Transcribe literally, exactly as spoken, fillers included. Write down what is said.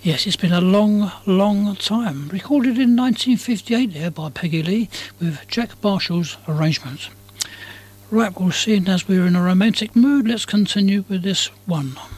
Yes, it's been a long, long time. Recorded in nineteen fifty-eight there by Peggy Lee with Jack Marshall's arrangements. Right, well, seeing as we're in a romantic mood, let's continue with this one.